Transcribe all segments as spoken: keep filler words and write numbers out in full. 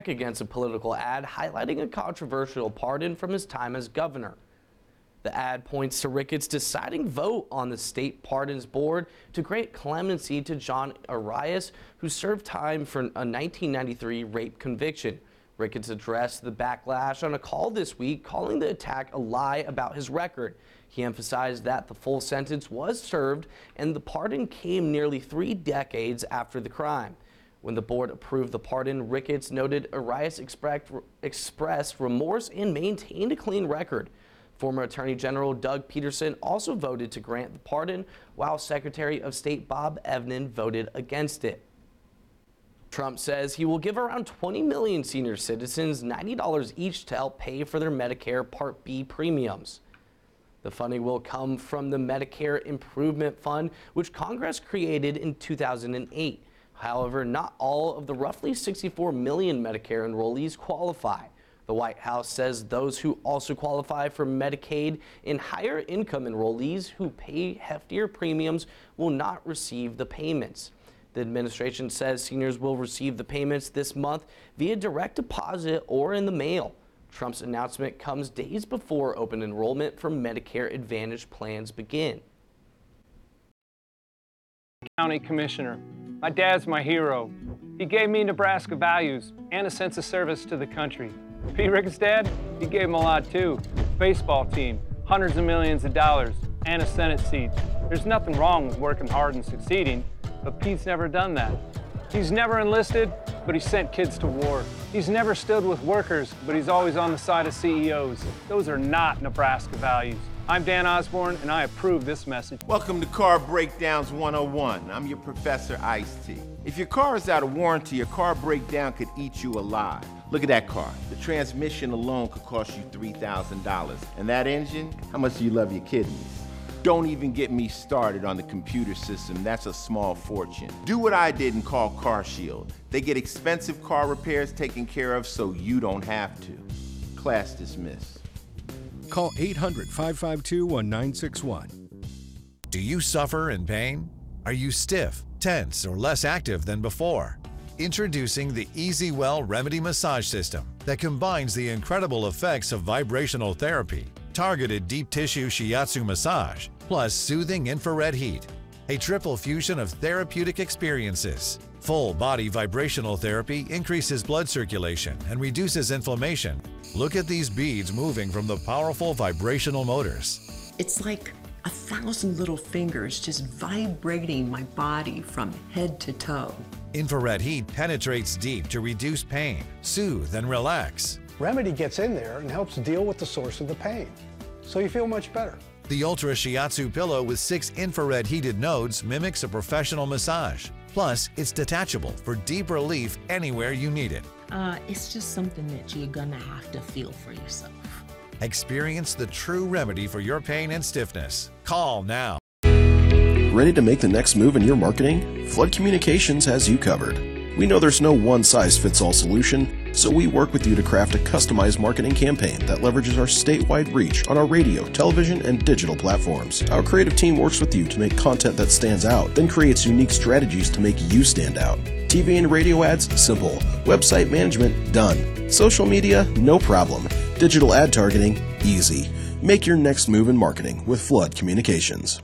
against a political ad highlighting a controversial pardon from his time as governor. The ad points to Ricketts' deciding vote on the state pardons board to grant clemency to John Arias, who served time for a nineteen ninety-three rape conviction. Ricketts addressed the backlash on a call this week, calling the attack a lie about his record. He emphasized that the full sentence was served and the pardon came nearly three decades after the crime. When the board approved the pardon, Ricketts noted Arias expressed remorse and maintained a clean record. Former Attorney General Doug Peterson also voted to grant the pardon, while Secretary of State Bob Evnen voted against it. Trump says he will give around twenty million senior citizens ninety dollars each to help pay for their Medicare Part B premiums. The funding will come from the Medicare Improvement Fund, which Congress created in two thousand eight. However, not all of the roughly sixty-four million Medicare enrollees qualify. The White House says those who also qualify for Medicaid and higher income enrollees who pay heftier premiums will not receive the payments. The administration says seniors will receive the payments this month via direct deposit or in the mail. Trump's announcement comes days before open enrollment for Medicare Advantage plans begin. County Commissioner. My dad's my hero. He gave me Nebraska values and a sense of service to the country. Pete Ricketts' dad, he gave him a lot too. Baseball team, hundreds of millions of dollars, and a Senate seat. There's nothing wrong with working hard and succeeding, but Pete's never done that. He's never enlisted, but he sent kids to war. He's never stood with workers, but he's always on the side of C E Os. Those are not Nebraska values. I'm Dan Osborne, and I approve this message. Welcome to Car Breakdowns one oh one. I'm your Professor Ice-T. If your car is out of warranty, a car breakdown could eat you alive. Look at that car. The transmission alone could cost you three thousand dollars. And that engine? How much do you love your kidneys? Don't even get me started on the computer system. That's a small fortune. Do what I did and call CarShield. They get expensive car repairs taken care of so you don't have to. Class dismissed. Call eight hundred, five five two, one nine six one. Do you suffer in pain? Are you stiff, tense, or less active than before? Introducing the EasyWell Remedy Massage System that combines the incredible effects of vibrational therapy, targeted deep tissue shiatsu massage, plus soothing infrared heat. A triple fusion of therapeutic experiences. Full body vibrational therapy increases blood circulation and reduces inflammation. Look at these beads moving from the powerful vibrational motors. It's like a thousand little fingers just vibrating my body from head to toe. Infrared heat penetrates deep to reduce pain, soothe, and relax. Remedy gets in there and helps deal with the source of the pain, so you feel much better. The Ultra Shiatsu pillow with six infrared heated nodes mimics a professional massage. Plus, it's detachable for deep relief anywhere you need it. Uh, it's just something that you're gonna have to feel for yourself. Experience the true remedy for your pain and stiffness. Call now. Ready to make the next move in your marketing? Flood Communications has you covered. We know there's no one-size-fits-all solution, so we work with you to craft a customized marketing campaign that leverages our statewide reach on our radio, television, and digital platforms. Our creative team works with you to make content that stands out, then creates unique strategies to make you stand out. T V and radio ads? Simple. Website management? Done. Social media? No problem. Digital ad targeting? Easy. Make your next move in marketing with Flood Communications.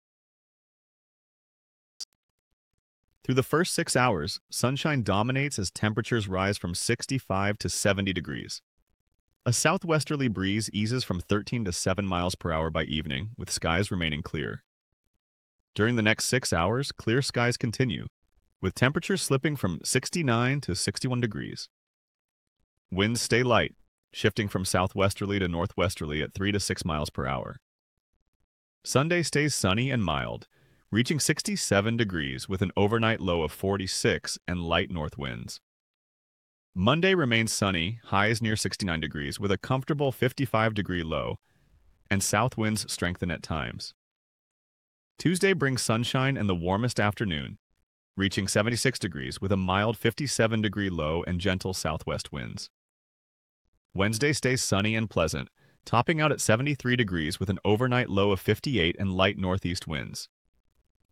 Through the first six hours, sunshine dominates as temperatures rise from sixty-five to seventy degrees. A southwesterly breeze eases from thirteen to seven miles per hour by evening, with skies remaining clear. During the next six hours, clear skies continue, with temperatures slipping from sixty-nine to sixty-one degrees. Winds stay light, shifting from southwesterly to northwesterly at three to six miles per hour. Sunday stays sunny and mild, reaching sixty-seven degrees with an overnight low of forty-six and light north winds. Monday remains sunny, highs near sixty-nine degrees with a comfortable fifty-five degree low, and south winds strengthen at times. Tuesday brings sunshine and the warmest afternoon, reaching seventy-six degrees with a mild fifty-seven degree low and gentle southwest winds. Wednesday stays sunny and pleasant, topping out at seventy-three degrees with an overnight low of fifty-eight and light northeast winds.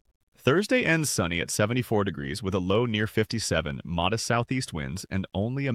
Thursday ends sunny at seventy-four degrees with a low near fifty-seven, modest southeast winds, and only a